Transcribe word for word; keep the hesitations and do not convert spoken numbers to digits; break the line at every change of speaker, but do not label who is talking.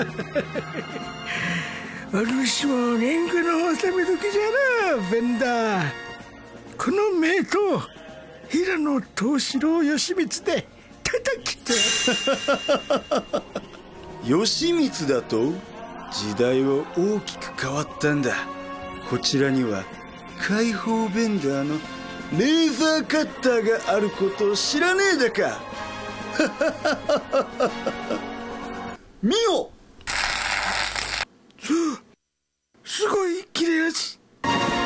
私も年貢の納め時じゃな、ベンダー。この名刀平野藤四郎義満で叩きて
義満だと？時代は大きく変わったんだ。こちらには解放ベンダーのレーザーカッターがあることを知らねえだか。見よ。
すごい切れ味。